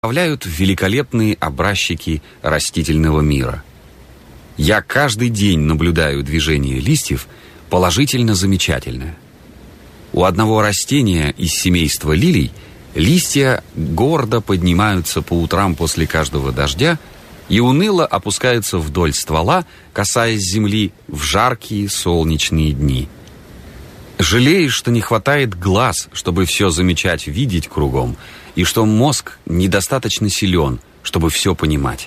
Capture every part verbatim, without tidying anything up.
составляют великолепные образчики растительного мира. Я каждый день наблюдаю движение листьев, положительно замечательное. У одного растения из семейства лилий листья гордо поднимаются по утрам после каждого дождя и уныло опускаются вдоль ствола, касаясь земли в жаркие солнечные дни. Жалеешь, что не хватает глаз, чтобы все замечать, видеть кругом, и что мозг недостаточно силен, чтобы все понимать.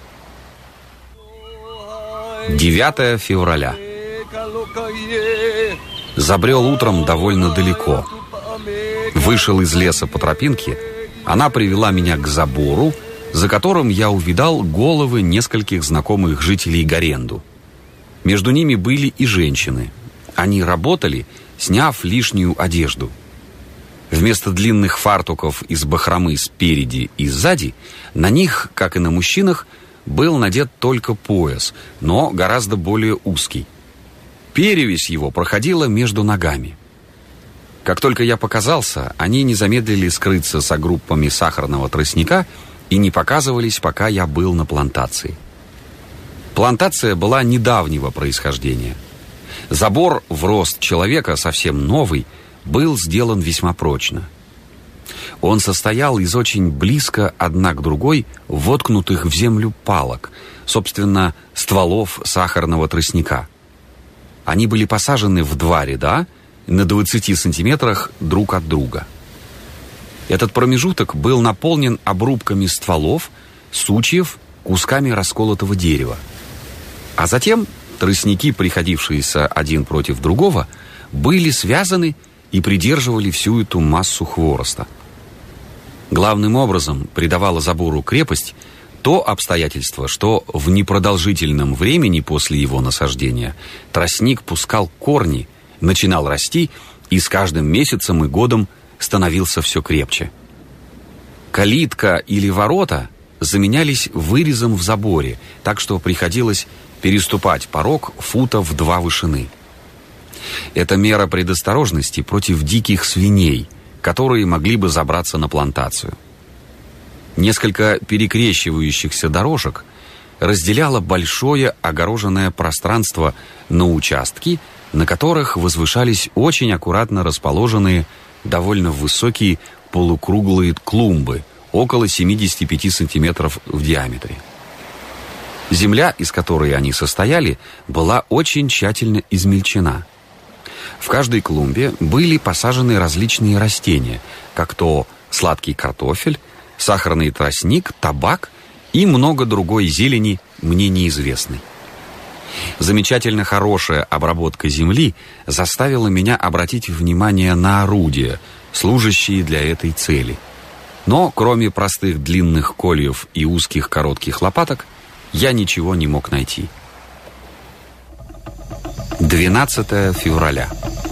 девятое февраля. Забрел утром довольно далеко. Вышел из леса по тропинке, она привела меня к забору, за которым я увидал головы нескольких знакомых жителей Гаренду. Между ними были и женщины. Они работали, сняв лишнюю одежду. Вместо длинных фартуков из бахромы спереди и сзади, на них, как и на мужчинах, был надет только пояс, но гораздо более узкий. Перевязь его проходила между ногами. Как только я показался, они не замедлили скрыться со группами сахарного тростника и не показывались, пока я был на плантации. Плантация была недавнего происхождения. Забор в рост человека, совсем новый, был сделан весьма прочно. Он состоял из очень близко одна к другой воткнутых в землю палок, собственно, стволов сахарного тростника. Они были посажены в два ряда на двадцати сантиметрах друг от друга. Этот промежуток был наполнен обрубками стволов, сучьев, кусками расколотого дерева. А затем тростники, приходившиеся один против другого, были связаны и придерживали всю эту массу хвороста. Главным образом придавало забору крепость то обстоятельство, что в непродолжительном времени после его насаждения тростник пускал корни, начинал расти и с каждым месяцем и годом становился все крепче. Калитка или ворота заменялись вырезом в заборе, так что приходилось переступать порог фута в два вышины. Это мера предосторожности против диких свиней, которые могли бы забраться на плантацию. Несколько перекрещивающихся дорожек разделяло большое огороженное пространство на участки, на которых возвышались очень аккуратно расположенные довольно высокие полукруглые клумбы, около семидесяти пяти сантиметров в диаметре. Земля, из которой они состояли, была очень тщательно измельчена. В каждой клумбе были посажены различные растения, как то сладкий картофель, сахарный тростник, табак и много другой зелени, мне неизвестной. Замечательно хорошая обработка земли заставила меня обратить внимание на орудия, служащие для этой цели. Но кроме простых длинных кольев и узких коротких лопаток, я ничего не мог найти. двенадцатое февраля.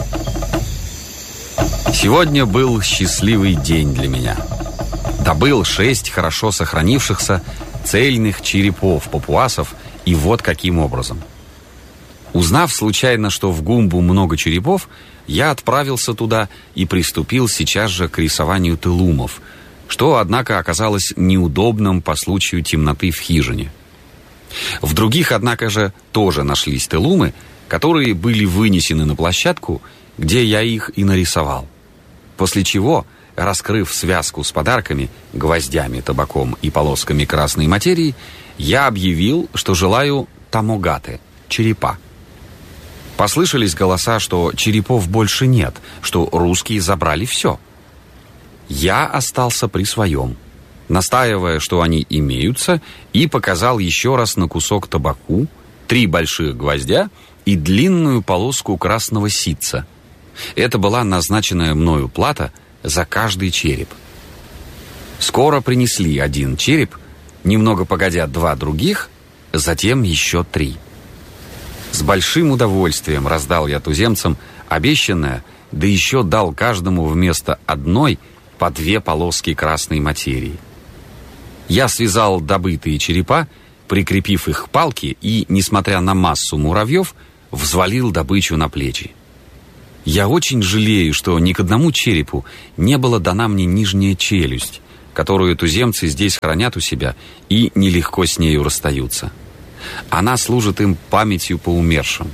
Сегодня был счастливый день для меня. Добыл шесть хорошо сохранившихся цельных черепов папуасов, и вот каким образом. Узнав случайно, что в Гумбу много черепов, я отправился туда и приступил сейчас же к рисованию телумов, что, однако, оказалось неудобным по случаю темноты в хижине. В других, однако же, тоже нашлись телумы, которые были вынесены на площадку, где я их и нарисовал. После чего, раскрыв связку с подарками, гвоздями, табаком и полосками красной материи, я объявил, что желаю тамогаты, черепа. Послышались голоса, что черепов больше нет, что русские забрали все. Я остался при своем, настаивая, что они имеются, и показал еще раз на кусок табаку, три больших гвоздя и длинную полоску красного ситца. Это была назначенная мною плата за каждый череп. Скоро принесли один череп, немного погодя два других, затем еще три. С большим удовольствием раздал я туземцам обещанное, да еще дал каждому вместо одной по две полоски красной материи. Я связал добытые черепа, прикрепив их к палке и, несмотря на массу муравьев, взвалил добычу на плечи. Я очень жалею, что ни к одному черепу не была дана мне нижняя челюсть, которую туземцы здесь хранят у себя и нелегко с нею расстаются. Она служит им памятью по умершим.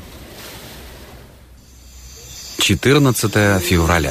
четырнадцатое февраля.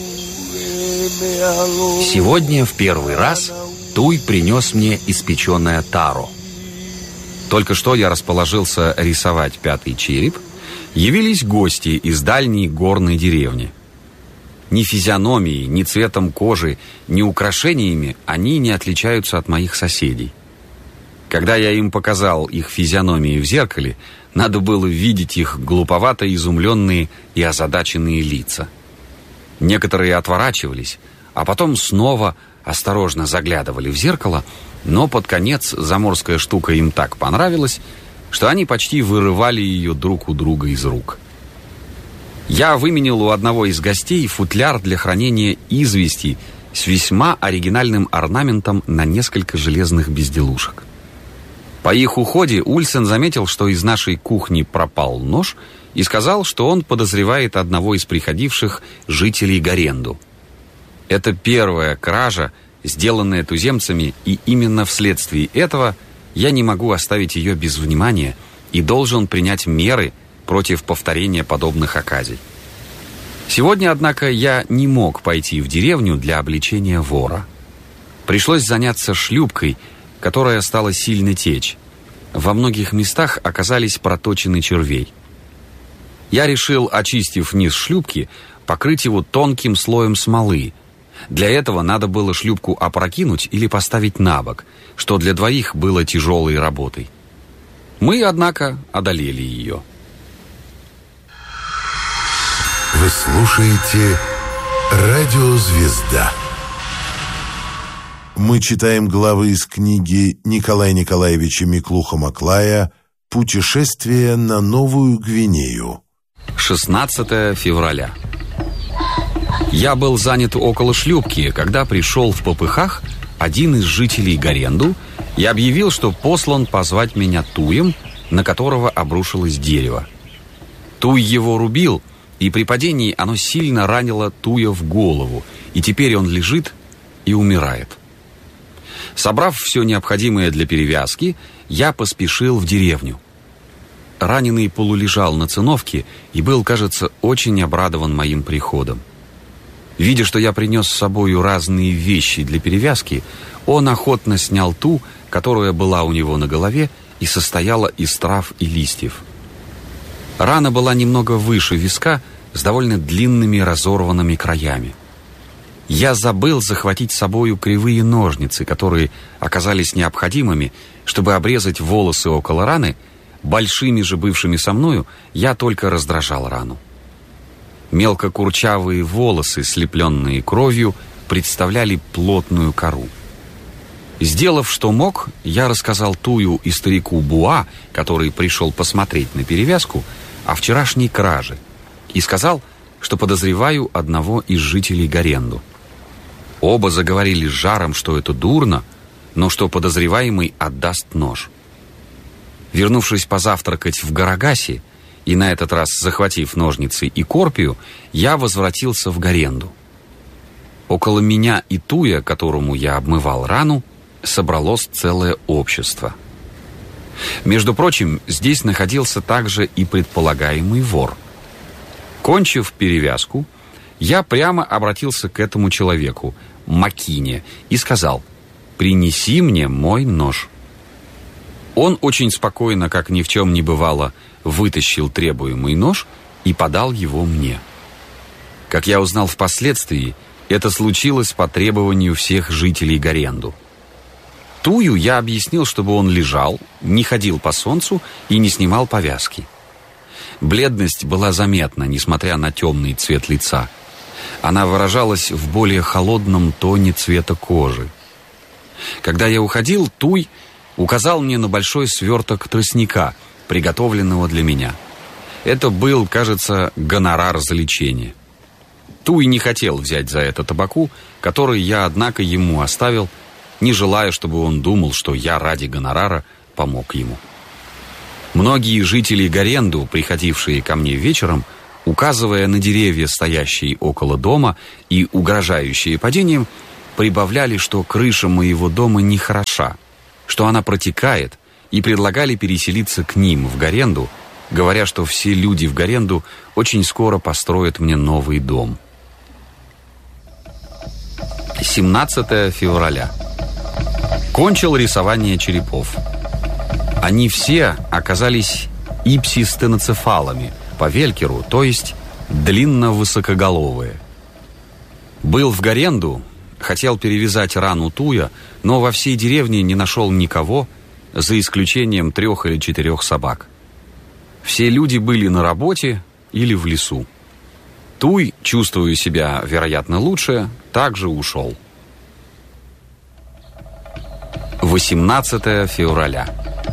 Сегодня в первый раз Туй принес мне испеченное таро. Только что я расположился рисовать пятый череп, явились гости из дальней горной деревни. Ни физиономией, ни цветом кожи, ни украшениями они не отличаются от моих соседей. Когда я им показал их физиономии в зеркале, надо было видеть их глуповато изумленные и озадаченные лица. Некоторые отворачивались, а потом снова осторожно заглядывали в зеркало, но под конец заморская штука им так понравилась, что они почти вырывали ее друг у друга из рук. Я выменил у одного из гостей футляр для хранения известей с весьма оригинальным орнаментом на несколько железных безделушек. По их уходе Ульсен заметил, что из нашей кухни пропал нож, и сказал, что он подозревает одного из приходивших жителей Гаренду. Это первая кража, сделанная туземцами, и именно вследствие этого я не могу оставить ее без внимания и должен принять меры против повторения подобных оказий. Сегодня, однако, я не мог пойти в деревню для обличения вора. Пришлось заняться шлюпкой, которая стала сильно течь. Во многих местах оказались проточены червей. Я решил, очистив низ шлюпки, покрыть его тонким слоем смолы. Для этого надо было шлюпку опрокинуть или поставить на бок, что для двоих было тяжелой работой. Мы, однако, одолели ее. Вы слушаете «Радио Звезда». Мы читаем главы из книги Николая Николаевича Миклуха-Маклая «Путешествие на Новую Гвинею». шестнадцатое февраля. Я был занят около шлюпки, когда пришел в попыхах один из жителей Гаренду и объявил, что послан позвать меня Туем, на которого обрушилось дерево. Туй его рубил, и при падении оно сильно ранило Туя в голову, и теперь он лежит и умирает. Собрав все необходимое для перевязки, я поспешил в деревню. Раненый полулежал на циновке и был, кажется, очень обрадован моим приходом. Видя, что я принес с собою разные вещи для перевязки, он охотно снял ту, которая была у него на голове и состояла из трав и листьев. Рана была немного выше виска, с довольно длинными разорванными краями. Я забыл захватить с собою кривые ножницы, которые оказались необходимыми, чтобы обрезать волосы около раны. Большими же бывшими со мною я только раздражал рану. Мелкокурчавые волосы, слепленные кровью, представляли плотную кору. Сделав, что мог, я рассказал Тую и старику Буа, который пришел посмотреть на перевязку, о вчерашней краже, и сказал, что подозреваю одного из жителей Гаренду. Оба заговорили с жаром, что это дурно, но что подозреваемый отдаст нож. Вернувшись позавтракать в Гарагасе и на этот раз захватив ножницы и корпию, я возвратился в Гаренду. Около меня и Туя, которому я обмывал рану, собралось целое общество. Между прочим, здесь находился также и предполагаемый вор. Кончив перевязку, я прямо обратился к этому человеку, Макине, и сказал: «Принеси мне мой нож». Он очень спокойно, как ни в чем не бывало, вытащил требуемый нож и подал его мне. Как я узнал впоследствии, это случилось по требованию всех жителей Гаренду. Тую я объяснил, чтобы он лежал, не ходил по солнцу и не снимал повязки. Бледность была заметна, несмотря на темный цвет лица. Она выражалась в более холодном тоне цвета кожи. Когда я уходил, Туй указал мне на большой сверток тростника, приготовленного для меня. Это был, кажется, гонорар за лечение. Туй не хотел взять за это табаку, который я, однако, ему оставил, не желая, чтобы он думал, что я ради гонорара помог ему. Многие жители Гаренду, приходившие ко мне вечером, указывая на деревья, стоящие около дома и угрожающие падением, прибавляли, что крыша моего дома нехороша, что она протекает, и предлагали переселиться к ним в Гаренду, говоря, что все люди в Гаренду очень скоро построят мне новый дом. семнадцатое февраля. Кончил рисование черепов. Они все оказались ипсистеноцефалами по Велькеру, то есть длинно-высокоголовые. Был в Гаренду, хотел перевязать рану Туя, но во всей деревне не нашел никого, за исключением трех или четырех собак. Все люди были на работе или в лесу. Туй, чувствуя себя, вероятно, лучше, также ушел. восемнадцатое февраля.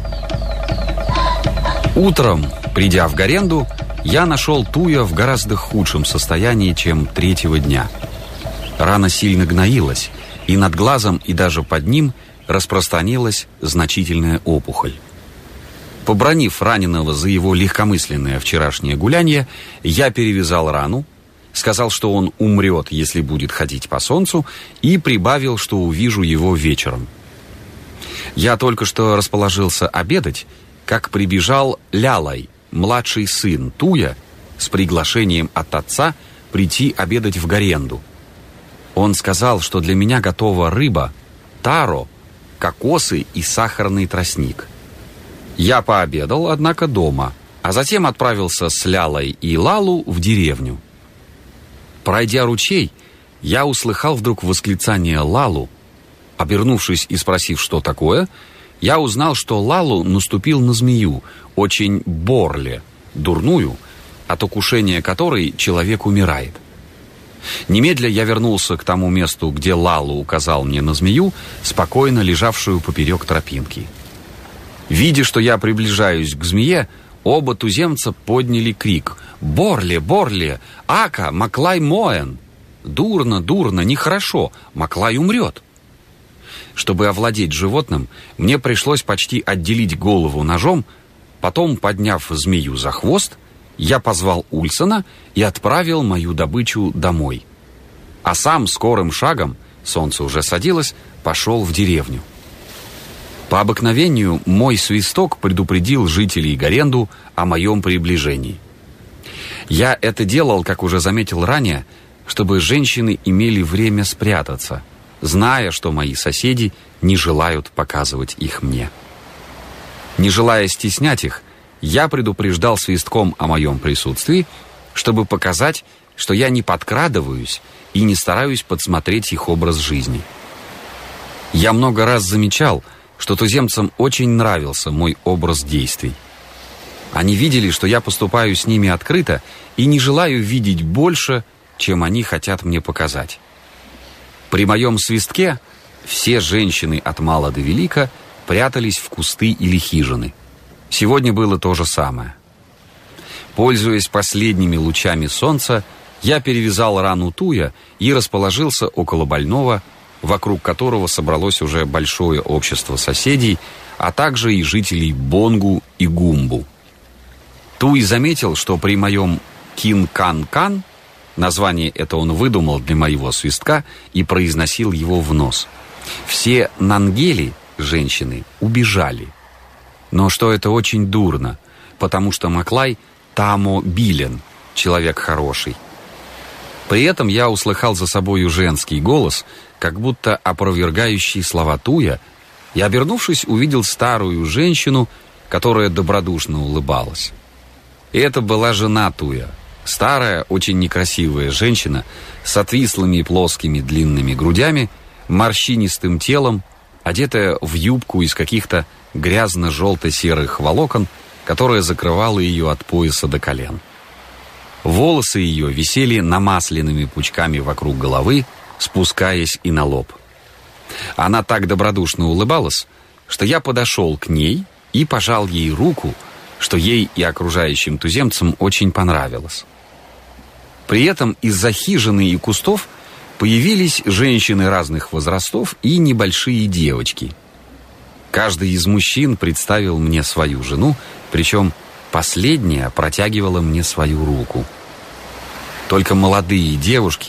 Утром, придя в Гаренду, я нашел Туя в гораздо худшем состоянии, чем третьего дня. Рана сильно гноилась, и над глазом, и даже под ним распространилась значительная опухоль. Побранив раненого за его легкомысленное вчерашнее гулянье, я перевязал рану, сказал, что он умрет, если будет ходить по солнцу, и прибавил, что увижу его вечером. Я только что расположился обедать, как прибежал Лялай, младший сын Туя, с приглашением от отца прийти обедать в Гаренду. Он сказал, что для меня готова рыба, таро, кокосы и сахарный тростник. Я пообедал, однако, дома, а затем отправился с Лялой и Лалу в деревню. Пройдя ручей, я услыхал вдруг восклицание Лалу. Обернувшись и спросив, что такое, я узнал, что Лалу наступил на змею, очень борле, дурную, от укушения которой человек умирает. Немедля я вернулся к тому месту, где Лалу указал мне на змею, спокойно лежавшую поперек тропинки. Видя, что я приближаюсь к змее, оба туземца подняли крик: «Борле, Борле! Ака, Маклай Моэн! Дурно, дурно, нехорошо, Маклай умрет!» Чтобы овладеть животным, мне пришлось почти отделить голову ножом. Потом, подняв змею за хвост, я позвал Ульсона и отправил мою добычу домой. А сам скорым шагом, солнце уже садилось, пошел в деревню. По обыкновению мой свисток предупредил жителей Гаренду о моем приближении. Я это делал, как уже заметил ранее, чтобы женщины имели время спрятаться, зная, что мои соседи не желают показывать их мне. Не желая стеснять их, я предупреждал свистком о моем присутствии, чтобы показать, что я не подкрадываюсь и не стараюсь подсмотреть их образ жизни. Я много раз замечал, что туземцам очень нравился мой образ действий. Они видели, что я поступаю с ними открыто и не желаю видеть больше, чем они хотят мне показать. При моем свистке все женщины от мала до велика прятались в кусты или хижины. Сегодня было то же самое. Пользуясь последними лучами солнца, я перевязал рану Туя и расположился около больного, вокруг которого собралось уже большое общество соседей, а также и жителей Бонгу и Гумбу. Туй заметил, что при моем «кин-кан-кан» название это он выдумал для моего свистка и произносил его в нос. Все нангели, женщины, убежали. Но что это очень дурно, потому что Маклай тамо билен, человек хороший. При этом я услыхал за собою женский голос, как будто опровергающий слова Туя, и, обернувшись, увидел старую женщину, которая добродушно улыбалась. И это была жена Туя, старая, очень некрасивая женщина с отвислыми и плоскими длинными грудями, морщинистым телом, одетая в юбку из каких-то грязно-желто-серых волокон, которая закрывала ее от пояса до колен. Волосы ее висели намасленными пучками вокруг головы, спускаясь и на лоб. Она так добродушно улыбалась, что я подошел к ней и пожал ей руку, что ей и окружающим туземцам очень понравилось. При этом из-за хижины и кустов появились женщины разных возрастов и небольшие девочки. Каждый из мужчин представил мне свою жену, причем последняя протягивала мне свою руку. Только молодые девушки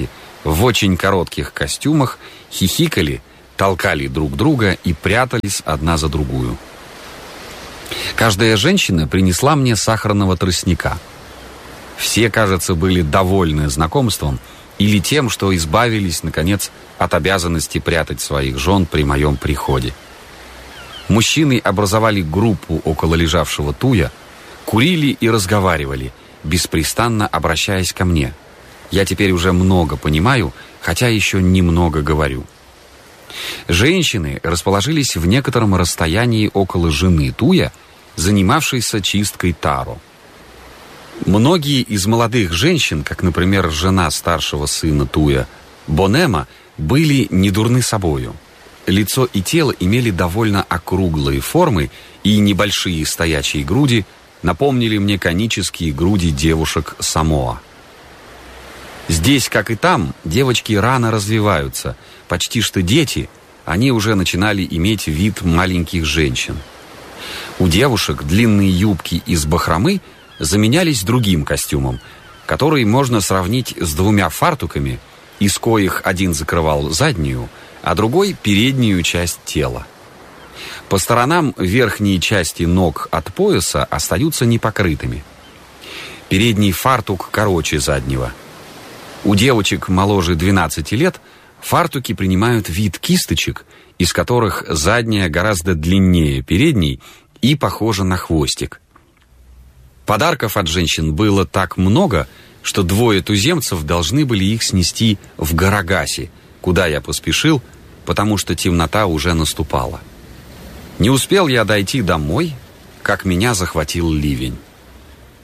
в очень коротких костюмах хихикали, толкали друг друга и прятались одна за другую. Каждая женщина принесла мне сахарного тростника. Все, кажется, были довольны знакомством или тем, что избавились, наконец, от обязанности прятать своих жен при моем приходе. Мужчины образовали группу около лежавшего туя, курили и разговаривали, беспрестанно обращаясь ко мне. Я теперь уже много понимаю, хотя еще немного говорю. Женщины расположились в некотором расстоянии около жены туя, занимавшейся чисткой таро. Многие из молодых женщин, как, например, жена старшего сына туя, Бонема, были недурны собою. Лицо и тело имели довольно округлые формы, и небольшие стоячие груди напомнили мне конические груди девушек Самоа. Здесь, как и там, девочки рано развиваются. Почти что дети, они уже начинали иметь вид маленьких женщин. У девушек длинные юбки из бахромы заменялись другим костюмом, который можно сравнить с двумя фартуками, из коих один закрывал заднюю, а другой переднюю часть тела. По сторонам верхние части ног от пояса остаются непокрытыми. Передний фартук короче заднего. У девочек моложе двенадцати лет фартуки принимают вид кисточек, из которых задняя гораздо длиннее передней и похожа на хвостик. Подарков от женщин было так много, что двое туземцев должны были их снести в Гарагасе, куда я поспешил, потому что темнота уже наступала. Не успел я дойти домой, как меня захватил ливень.